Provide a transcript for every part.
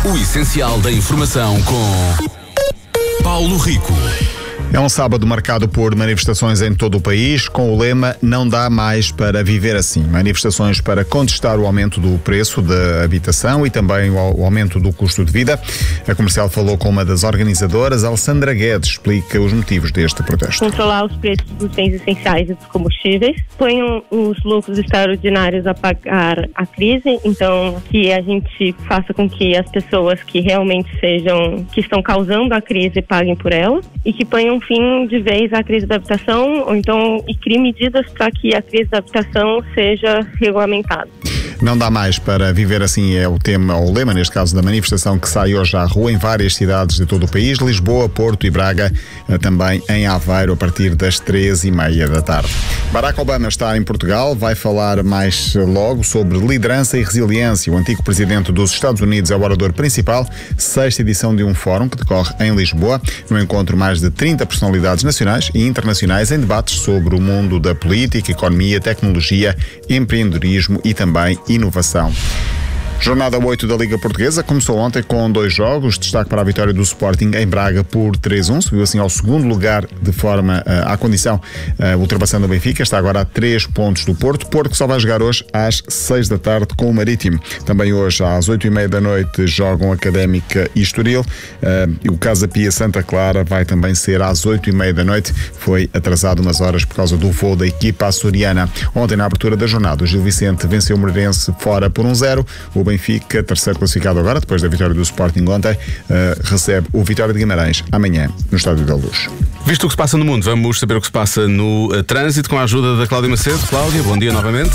O essencial da informação com Paulo Rico. É um sábado marcado por manifestações em todo o país, com o lema "Não dá mais para viver assim". Manifestações para contestar o aumento do preço da habitação e também o aumento do custo de vida. A Comercial falou com uma das organizadoras. Alessandra Guedes explica os motivos deste protesto. Controlar os preços dos bens essenciais e dos combustíveis, ponham os lucros extraordinários a pagar a crise, então que a gente faça com que as pessoas que realmente que estão causando a crise paguem por ela, e que ponham fim de vez à crise da habitação, ou então e crie medidas para que a crise da habitação seja regulamentada. Não dá mais para viver assim é o tema, ou o lema, neste caso, da manifestação que sai hoje à rua em várias cidades de todo o país, Lisboa, Porto e Braga, também em Aveiro, a partir das 13h30 da tarde. Barack Obama está em Portugal, vai falar mais logo sobre liderança e resiliência. O antigo presidente dos Estados Unidos é o orador principal, 6ª edição de um fórum que decorre em Lisboa. No encontro, mais de 30 personalidades nacionais e internacionais em debates sobre o mundo da política, economia, tecnologia, empreendedorismo e também inovação. Jornada 8 da Liga Portuguesa começou ontem com 2 jogos. Destaque para a vitória do Sporting em Braga por 3-1. Subiu assim ao segundo lugar de forma à condição, ultrapassando o Benfica. Está agora a 3 pontos do Porto. Porto que só vai jogar hoje às 6 da tarde com o Marítimo. Também hoje às 8h30 da noite jogam Académica e Estoril. O Casa Pia Santa Clara vai também ser às 8h30 da noite. Foi atrasado umas horas por causa do voo da equipa açoriana. Ontem, na abertura da jornada, o Gil Vicente venceu o Moreirense fora por 1-0. O Benfica, terceiro classificado agora, depois da vitória do Sporting ontem, recebe o Vitória de Guimarães amanhã no Estádio da Luz. Visto o que se passa no mundo, vamos saber o que se passa no trânsito com a ajuda da Cláudia Macedo. Cláudia, bom dia novamente.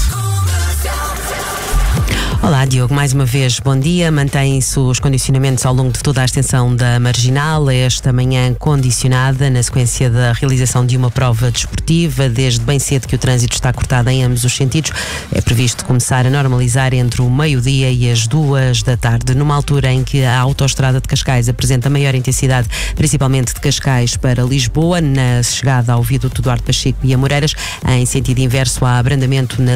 Olá, Diogo, mais uma vez, bom dia. Mantêm-se os condicionamentos ao longo de toda a extensão da Marginal, esta manhã condicionada na sequência da realização de uma prova desportiva. Desde bem cedo que o trânsito está cortado em ambos os sentidos. É previsto começar a normalizar entre o meio-dia e as 2 da tarde, numa altura em que a autoestrada de Cascais apresenta maior intensidade, principalmente de Cascais para Lisboa, na chegada ao viaduto Duarte Pacheco e Amoreiras. Em sentido inverso, há abrandamento na